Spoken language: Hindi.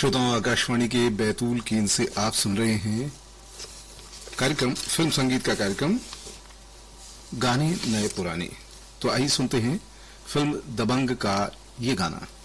श्रोताओं, आकाशवाणी के बैतूल केंद्र से आप सुन रहे हैं कार्यक्रम फिल्म संगीत का कार्यक्रम गाने नए पुराने। तो आइए सुनते हैं फिल्म दबंग का ये गाना।